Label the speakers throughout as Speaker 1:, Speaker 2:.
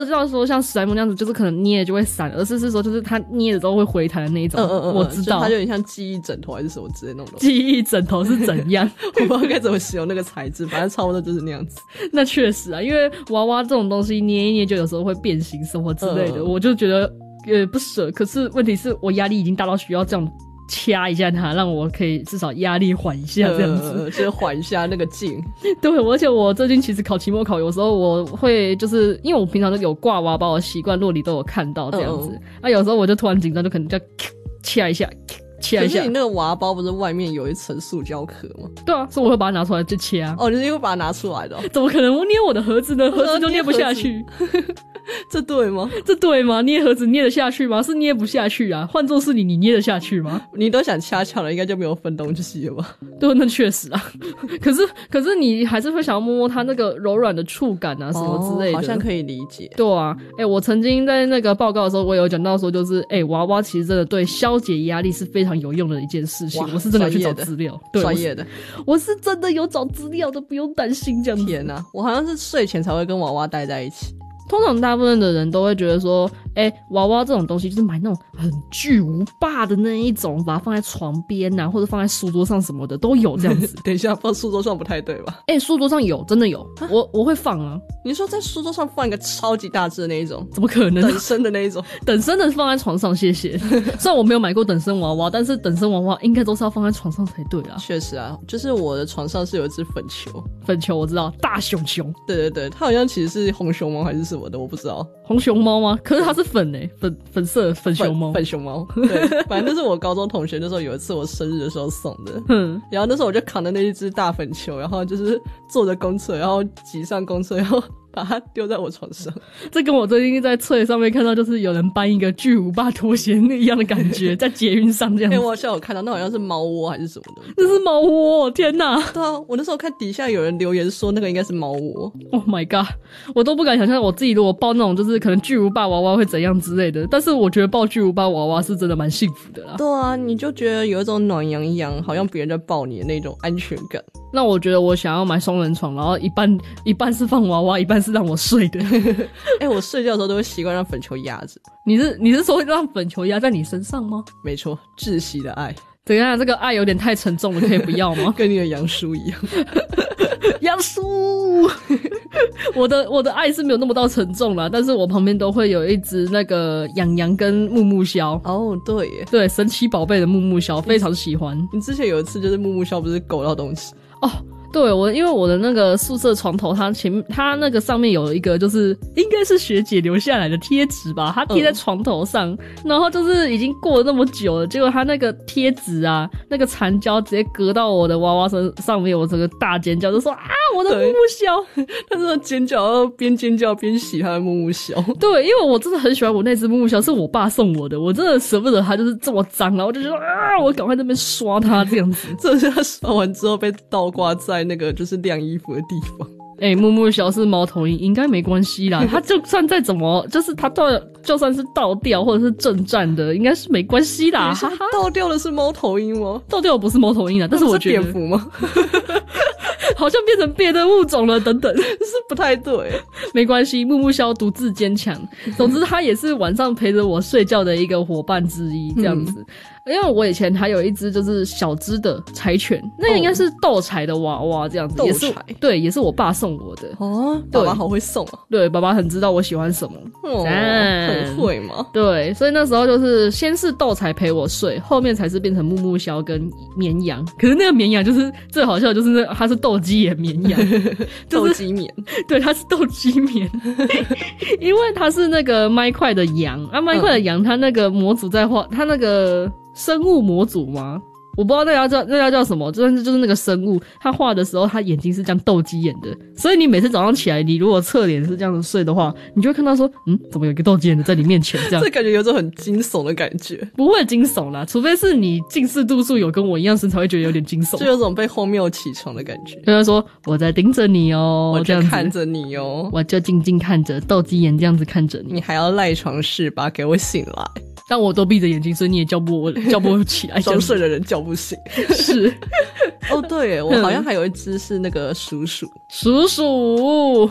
Speaker 1: 知道说像史莱姆那样子就是可能捏了就会散，而是说就是它捏了之后会回弹的那一种。我知道
Speaker 2: 它就有点像记忆枕头还是什么之类那种东西。
Speaker 1: 记忆枕头是怎样
Speaker 2: 我不知道该怎么形容那个材质，反正差不多就是那样子。
Speaker 1: 那确实啊，因为娃娃这种东西捏一捏就有时候会变形什么之类的，我就觉得不舍。可是问题是我压力已经大到需要这样掐一下它，让我可以至少压力缓一下这样子，
Speaker 2: 就是缓一下那个劲。
Speaker 1: 对，而且我最近其实考期末考，有时候我会就是因为我平常都有挂娃娃的习惯，若你都有看到这样子，有时候我就突然紧张，就可能就掐一下。可
Speaker 2: 是你那个娃包不是外面有一层塑胶壳吗？
Speaker 1: 对啊，所以我会把它拿出来就掐。
Speaker 2: 哦，你是因为把它拿出来的
Speaker 1: 怎么可能我捏我的盒子呢？盒子都捏不下去。
Speaker 2: 这对吗？
Speaker 1: 这对吗？捏盒子捏得下去吗？是捏不下去啊。换作是你捏得下去吗？
Speaker 2: 你都想掐掐了，应该就没有分东西了吧？
Speaker 1: 对，那确实啊。可是你还是会想要摸摸它那个柔软的触感啊，什么之类的。
Speaker 2: 好像可以理解。
Speaker 1: 对啊，我曾经在那个报告的时候，我有讲到说，就是娃娃其实真的对消解压力是非常有用的一件事情。我是真的去找资料，
Speaker 2: 专业的，
Speaker 1: 我是真的有找资料的，不用担心这样子。
Speaker 2: 天哪，我好像是睡前才会跟娃娃待在一起。
Speaker 1: 通常大部分的人都会觉得说娃娃这种东西就是买那种很巨无霸的那一种，把它放在床边啊，或者放在书桌上什么的都有这样子。
Speaker 2: 等一下，放书桌上不太对吧？
Speaker 1: 书桌上有，真的有，我会放啊。
Speaker 2: 你说在书桌上放一个超级大只的那一种？
Speaker 1: 怎么可能？
Speaker 2: 等身的那一种？
Speaker 1: 等身的放在床上，谢谢。虽然我没有买过等身娃娃，但是等身娃娃应该都是要放在床上才对啊。
Speaker 2: 确实啊，就是我的床上是有一只粉球。
Speaker 1: 粉球我知道，大熊熊。
Speaker 2: 对对对，它好像其实是红熊猫还是什么的，我不知道。
Speaker 1: 红熊猫吗？可是它是粉粉色粉熊猫。
Speaker 2: 粉熊猫。对，反正就是我高中同学那时候有一次我生日的时候送的。然后那时候我就扛着那一只大粉球，然后就是坐着公车，然后挤上公车，然后把它丢在我床上。
Speaker 1: 这跟我最近在脆上面看到就是有人搬一个巨无霸拖鞋一样的感觉，在捷运上这样子。
Speaker 2: 我好像有看到，那好像是猫窝还是什么的。
Speaker 1: 那是猫窝，天哪！
Speaker 2: 对啊，我那时候看底下有人留言说那个应该是猫窝。
Speaker 1: Oh my god， 我都不敢想象我自己如果抱那种就是可能巨无霸娃娃会怎样之类的。但是我觉得抱巨无霸娃娃是真的蛮幸福的啦。
Speaker 2: 对啊，你就觉得有一种暖洋洋，好像别人在抱你的那种安全感。
Speaker 1: 那我觉得我想要买双人床，然后一半是放娃娃，一半是让我睡的。
Speaker 2: 我睡觉的时候都会习惯让粉球压着。
Speaker 1: 你是说让粉球压在你身上吗？
Speaker 2: 没错，窒息的爱。
Speaker 1: 等一下，这个爱有点太沉重了，可以不要吗？
Speaker 2: 跟你的杨叔一样。
Speaker 1: 杨叔我的爱是没有那么到沉重啦，但是我旁边都会有一只那个养羊跟木木枭。
Speaker 2: 哦，对耶，
Speaker 1: 对，神奇宝贝的木木枭非常喜欢。
Speaker 2: 你之前有一次就是木木枭不是狗到东西
Speaker 1: 哦。对，因为我的那个宿舍床头，它那个上面有一个就是应该是学姐留下来的贴纸吧，它贴在床头上，然后就是已经过了那么久了，结果它那个贴纸啊，那个残胶直接割到我的娃娃身上面，我整个大尖叫，就说啊，我的木木枭！
Speaker 2: 他说尖叫，然后边尖叫边洗他的木木枭。
Speaker 1: 对，因为我真的很喜欢我那只木木枭，是我爸送我的，我真的舍不得它就是这么脏，然后我就觉得啊，我赶快在那边刷它这样子。
Speaker 2: 这是他刷完之后被倒挂在那个就是晾衣服的地方。
Speaker 1: 木木枭是猫头鹰，应该没关系啦。它就算再怎么，就是它就算是倒掉或者是正站的，应该是没关系啦。
Speaker 2: 倒掉的是猫头鹰吗？
Speaker 1: 倒掉的不是猫头鹰啦，但是我觉得
Speaker 2: 蝙蝠吗？
Speaker 1: 好像变成别的物种了，等等，
Speaker 2: 是不太对。
Speaker 1: 没关系，木木枭独自坚强。总之，它也是晚上陪着我睡觉的一个伙伴之一，这样子。因为我以前还有一只就是小只的柴犬，那个应该是斗柴的娃娃这样子，也是对，也是我爸送我的。
Speaker 2: 哦，爸爸好会送啊！
Speaker 1: 对，爸爸很知道我喜欢什么，
Speaker 2: 很会嘛。
Speaker 1: 对，所以那时候就是先是斗柴陪我睡，后面才是变成木木枭跟绵羊。可是那个绵羊就是最好笑的，就是它是斗鸡眼绵羊，
Speaker 2: 斗鸡绵，
Speaker 1: 对，它是斗鸡绵，因为它是那个麦块的羊啊，麦块的羊，它那个模组在画，它那个生物模组吗？我不知道那要叫什么，就是那个生物，他画的时候，他眼睛是这样斗鸡眼的，所以你每次早上起来，你如果侧脸是这样子睡的话，你就会看到说，怎么有一个斗鸡眼的在你面前这样？
Speaker 2: 这感觉有种很惊悚的感觉。
Speaker 1: 不会惊悚啦，除非是你近视度数有跟我一样深，才会觉得有点惊悚，
Speaker 2: 就有种被荒谬起床的感觉。
Speaker 1: 就会说我在盯着你哦，
Speaker 2: 我就看着你哦，
Speaker 1: 我就静静看着斗鸡眼这样子看着你，
Speaker 2: 你还要赖床式把给我醒来。
Speaker 1: 但我都闭着眼睛，所以你也叫不起来。
Speaker 2: 装睡的人叫不醒。
Speaker 1: 是。
Speaker 2: 哦，对耶，我好像还有一只是那个鼠鼠。
Speaker 1: 鼠鼠。
Speaker 2: 对。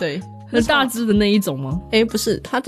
Speaker 1: 很大只的那一种吗？
Speaker 2: 不是，它